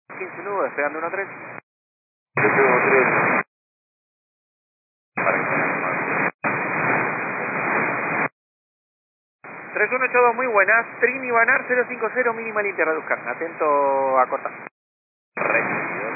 15 nudos, despegando 1-3. 713. 3182, muy buenas. Trini Banar 050, mínima Inter Reduzcan. Atento a cortar. Recibido.